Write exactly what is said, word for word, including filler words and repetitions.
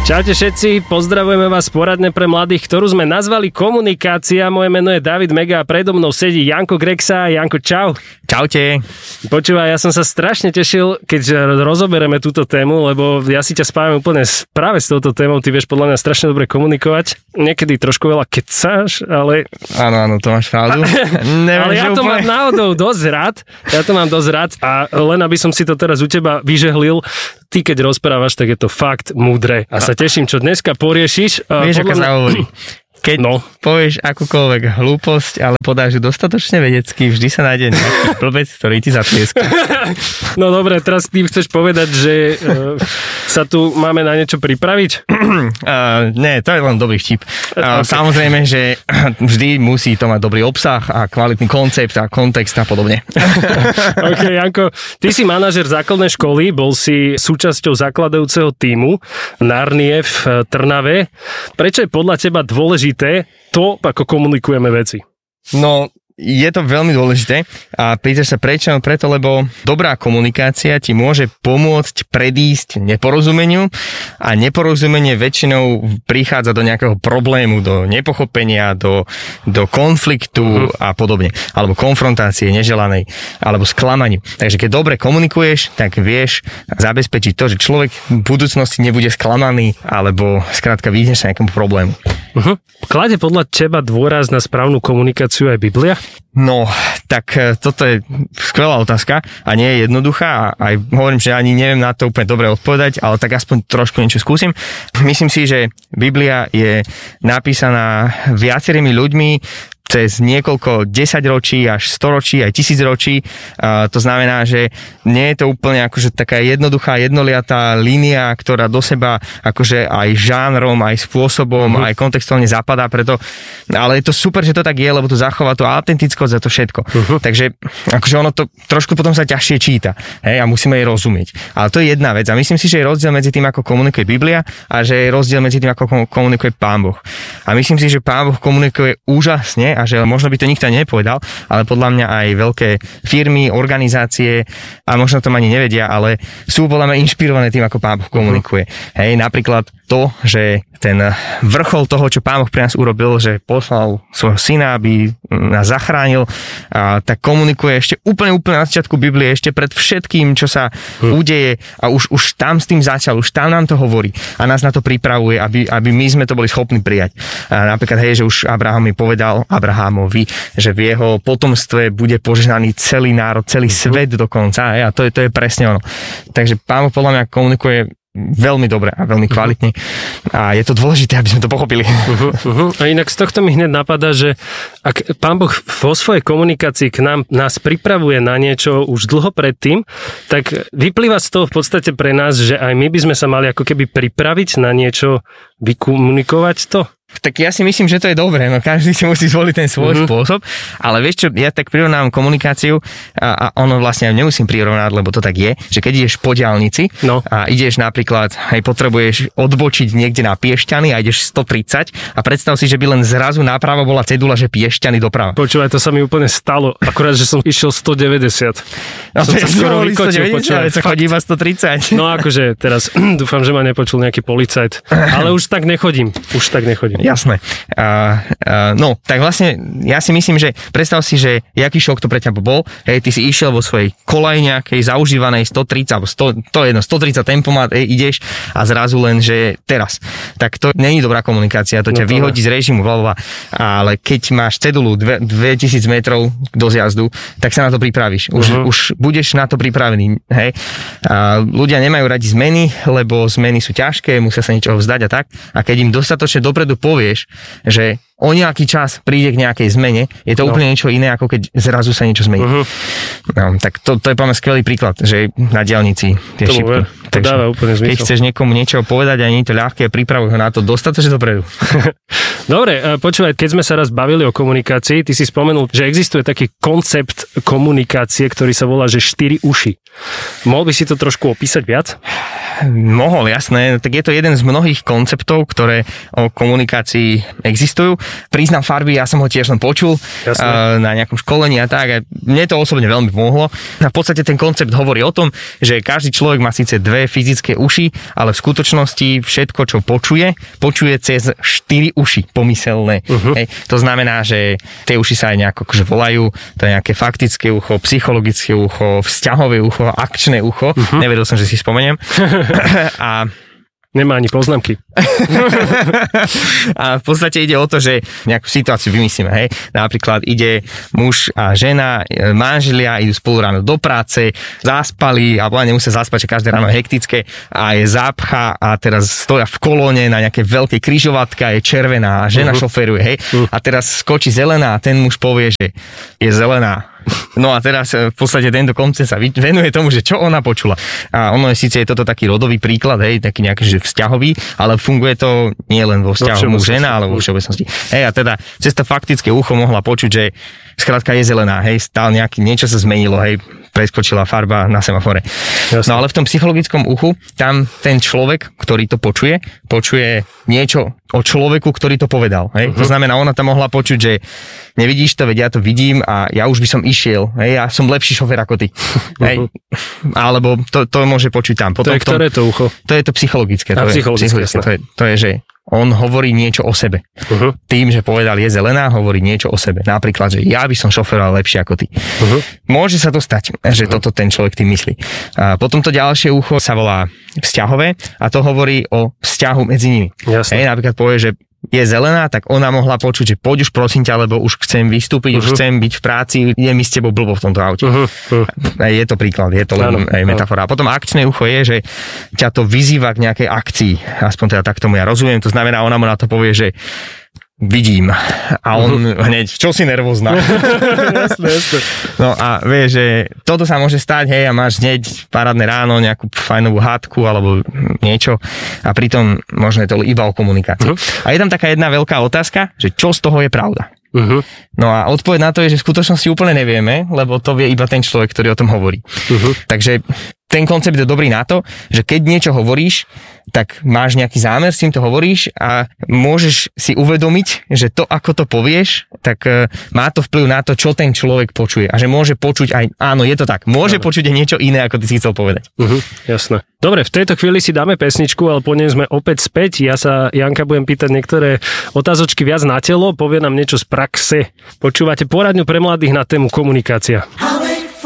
Čaute všetci, pozdravujeme vás poradne pre mladých, ktorú sme nazvali Komunikácia. Moje meno je David Mega a predo mnou sedí Janko Grexa. Janko, čau. Čaute. Počúvaj, ja som sa strašne tešil, keď rozoberieme túto tému, lebo ja si ťa spájam úplne práve s touto témou. Ty vieš podľa mňa strašne dobre komunikovať. Niekedy trošku veľa kecáš, ale... Áno, áno, to máš pravdu. Ale ja to úplne... mám náhodou dosť rád. Ja to mám dosť rád a len aby som si to teraz u teba vyžehlil, ty keď rozprávaš, tak je to fakt múdre. A sa teším, čo dneska poriešiš. Vieš, aká sa hovorí. Keď no. povieš akúkoľvek hlúposť, ale podáš ju dostatočne vedecky, vždy sa nájde nejaký blbec, ktorý ti zatlieska. No dobre, teraz ty chceš povedať, že uh, sa tu máme na niečo pripraviť? Uh, nie, to je len dobrý vtip. Uh, okay. Samozrejme, že vždy musí to mať dobrý obsah a kvalitný koncept a kontext a podobne. Ok, Janko, ty si manažer základnej školy, bol si súčasťou zakladajúceho tímu Narnie v Trnave. Prečo je podľa teba dôležité to, ako komunikujeme veci? No, je to veľmi dôležité a pýtaš sa prečo? Preto, lebo dobrá komunikácia ti môže pomôcť predísť neporozumeniu a neporozumenie väčšinou prichádza do nejakého problému, do nepochopenia, do, do konfliktu uh-huh. a podobne. Alebo konfrontácie neželanej, alebo sklamaniu. Takže keď dobre komunikuješ, tak vieš zabezpečiť to, že človek v budúcnosti nebude sklamaný alebo skrátka vyhneš sa nejakému problému. Uh-huh. Klade podľa teba dôraz na správnu komunikáciu aj Biblia? No, tak toto je skvelá otázka a nie je jednoduchá a aj hovorím, že ani neviem na to úplne dobre odpovedať, ale tak aspoň trošku niečo skúsim. Myslím si, že Biblia je napísaná viacerými ľuďmi cez niekoľko desaťročí až storočí, aj tisícročí. Uh, to znamená, že nie je to úplne akože taká jednoduchá, jednoliatá línia, ktorá do seba akože aj žánrom, aj spôsobom, uh-huh. aj kontextuálne zapadá, preto, ale je to super, že to tak je, lebo to zachová tú autentickosť za to všetko. Uh-huh. Takže akože ono to trošku potom sa ťažšie číta, hej, a musíme jej rozumieť. Ale to je jedna vec a myslím si, že je rozdiel medzi tým, ako komunikuje Biblia a že je rozdiel medzi tým, ako komunikuje Pán Boh. A myslím si, že Pán Boh komunikuje úžasne a že možno by to nikto nepovedal, ale podľa mňa aj veľké firmy, organizácie a možno to ani nevedia, ale sú podľa mňa inšpirované tým, ako Pán Boh komunikuje. Uh-huh. Hej, napríklad to, že ten vrchol toho, čo Pán Boh pre nás urobil, že poslal svojho syna, aby nás zachránil, a tak komunikuje ešte úplne, úplne na začiatku Biblie, ešte pred všetkým, čo sa uh-huh. udeje a už, už tam s tým začal, už tam nám to hovorí a nás na to pripravuje, aby, aby my sme to boli schopní prijať. A napríklad, hej, že už Abraham mi povedal, Abrahamovi, že v jeho potomstve bude požehnaný celý národ, celý uh-huh. svet dokonca, hej, a to je, to je presne ono. Takže Pán Boh podľa mňa komunikuje veľmi dobre a veľmi kvalitne a je to dôležité, aby sme to pochopili. Uh-huh, uh-huh. A inak z tohto mi hneď napadá, že ak Pán Boh vo svojej komunikácii k nám nás pripravuje na niečo už dlho predtým, tak vyplýva z toho v podstate pre nás, že aj my by sme sa mali ako keby pripraviť na niečo, vykomunikovať to. Tak ja si myslím, že to je dobré, no každý si musí zvoliť ten svoj mm-hmm. spôsob, ale vieš čo, ja tak prirovnávam komunikáciu a, a ono vlastne nemusím prirovnávať, lebo to tak je, že keď ideš po diaľnici no. a ideš napríklad, aj potrebuješ odbočiť niekde na Piešťany a ideš stotridsať a predstav si, že by len zrazu napravo bola cedula, že Piešťany doprava. Počúvaj, to sa mi úplne stalo, akurát, že som išiel stodeväťdesiat. No som sa skoro vykočil, počúvaj, sa chodí iba stotridsať. No akože teraz dúfam, že ma nepočul nejaký policajt, ale už tak nechodím, už tak nechodím. Jasné. Uh, uh, no, tak vlastne ja si myslím, že predstav si, že jaký šok to pre ťa bol. Hej, ty si išiel vo svojej kolej nejakej zaužívanej stotridsať, alebo sto, to je jedno, stotridsať tempomat, hej, ideš a zrazu len, že teraz. Tak to není dobrá komunikácia, to ťa no, vyhodí z režimu, blablabla. Ale keď máš cedulu dvetisíc metrov do zjazdu, tak sa na to pripravíš. Už, uh-huh. už budeš na to pripravený. Hej. A ľudia nemajú radi zmeny, lebo zmeny sú ťažké, musia sa niečoho vzdať a tak. A keď im dostatočne dopredu povieš, že o nejaký čas príde k nejakej zmene, je to no. úplne niečo iné, ako keď zrazu sa niečo zmení. Uh-huh. No, tak to, to je pre mňa skvelý príklad, že na diaľnici tie to šipky. To dáva úplne zmysel. Keď chceš niekomu niečo povedať a nie je to ľahké, pripravuj ho na to dostatočne dopredu. Dobre, počúvaj, keď sme sa raz bavili o komunikácii, ty si spomenul, že existuje taký koncept komunikácie, ktorý sa volá, že štyri uši. Mohol by si to trošku opísať viac? Mohol, jasné. Tak je to jeden z mnohých konceptov, ktoré o komunikácii existujú. príznam farby, ja som ho tiež len počul uh, na nejakom školení a tak. A mne to osobne veľmi pomohlo. A v podstate ten koncept hovorí o tom, že každý človek má síce dve fyzické uši, ale v skutočnosti všetko, čo počuje, počuje cez štyri uši pomyselné. Uh-huh. Hej. To znamená, že tie uši sa aj nejako akože volajú, to je nejaké faktické ucho, psychologické ucho, vzťahové ucho, akčné ucho. Uh-huh. Nevedel som, že si spomeniem. A nemá ani poznámky. A v podstate ide o to, že nejakú situáciu vymyslíme, hej. Napríklad ide muž a žena, manželia, idú spolu ráno do práce, zaspali, alebo nemusia zaspať, že každé ráno je hektické a je zápcha a teraz stoja v kolóne na nejaké veľké križovatka, je červená a žena uh-huh. šoferuje, hej. Uh-huh. A teraz skočí zelená a ten muž povie, že je zelená. No a teraz v podstate tento koncept sa venuje tomu, že čo ona počula. A ono je síce je toto taký rodový príklad, hej, taký nejaký že vzťahový, ale funguje to nie len vo vzťahu muž-žena, ale vo všeobecnosti. Hej, a teda cez to faktické ucho mohla počuť, že skrátka je zelená, hej, stále nejaký, niečo sa zmenilo, hej, preskočila farba na semafore. Jasne. No ale v tom psychologickom uchu, tam ten človek, ktorý to počuje, počuje niečo o človeku, ktorý to povedal, hej. Uh-huh. To znamená, ona tam mohla počuť, že nevidíš to, veď ja to vidím a ja už by som išiel, hej, ja som lepší šofér ako ty. Uh-huh. Hej. Alebo to, to môže počuť tam. Potom to je ktoré to ucho? To je to psychologické. A to psychologické, je, psychologické to, je, to je, že on hovorí niečo o sebe. Uh-huh. Tým, že povedal je zelená, hovorí niečo o sebe. Napríklad, že ja by som šoferoval lepšie ako ty. Uh-huh. Môže sa to stať, že uh-huh. toto ten človek tým myslí. A potom to ďalšie ucho sa volá vzťahové a to hovorí o vzťahu medzi nimi. Hej, napríklad povie, že je zelená, tak ona mohla počuť, že poď už prosím ťa, lebo už chcem vystúpiť, uh-huh. už chcem byť v práci, je mi s tebou blbo v tomto aute. Uh-huh. Je to príklad, je to len aj metafora. A potom akčné ucho je, že ťa to vyzýva k nejakej akcii. Aspoň teda tak tomu ja rozumiem. To znamená, ona mu na to povie, že vidím. A on uh-huh. hneď, čo si nervózna? jasne, jasne. No a vieš, že toto sa môže stať, hej, a máš hneď parádne ráno nejakú fajnovú hádku alebo niečo a pritom možno je to iba o komunikácii. Uh-huh. A je tam taká jedna veľká otázka, že čo z toho je pravda? Uh-huh. No a odpoveď na to je, že v skutočnosti úplne nevieme, lebo to vie iba ten človek, ktorý o tom hovorí. Uh-huh. Takže ten koncept je dobrý na to, že keď niečo hovoríš, tak máš nejaký zámer, s tým to hovoríš a môžeš si uvedomiť, že to, ako to povieš, tak má to vplyv na to, čo ten človek počuje. A že môže počuť aj, áno, je to tak, môže Dobre. počuť aj niečo iné, ako ty si chcel povedať. Uh-huh, jasné. Dobre, v tejto chvíli si dáme pesničku, ale po nej sme opäť späť. Ja sa, Janka, budem pýtať niektoré otázočky viac na telo, povie nám niečo z praxe. Počúvate poradňu pre mladých na tému komunikácia.